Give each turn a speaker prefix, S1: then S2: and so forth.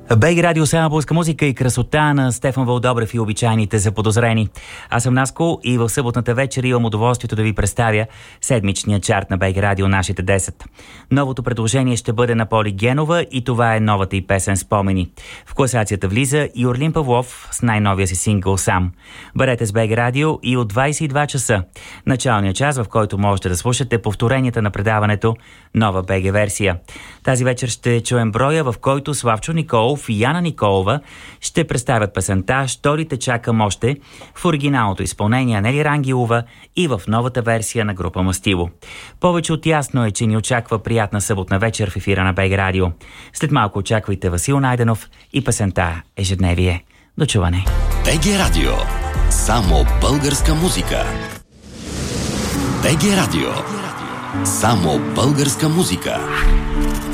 S1: БГ Радио, само българска музика и красота на Стефан Вълдобрев и обичайните заподозрени. Аз съм Наско и в съботната вечер имам удоволствието да ви представя седмичния чарт на БГ Радио нашите 10. Новото предложение ще бъде на Поли Генова и това е новата й песен "Спомени". В класацията влиза и Орлин Павлов с най-новия си сингъл "Сам". Бъдете с БГ Радио и от 22 часа, началния час, в който можете да слушате повторенията на предаването "Нова БГ версия". Тази вечер ще чуем броя, в който Славчо Николов и Яна Николова ще представят песента "Що ли те чакам още" в оригиналното изпълнение Нели Рангелова и в новата версия на група Мастило. Повече от ясно е, че ни очаква приятна съботна вечер в ефира на БГ Радио. След малко очаквайте Васил Найденов и песента "Ежедневие". До чуване!
S2: БГ Радио. Само българска музика. БГ Радио. Само българска музика.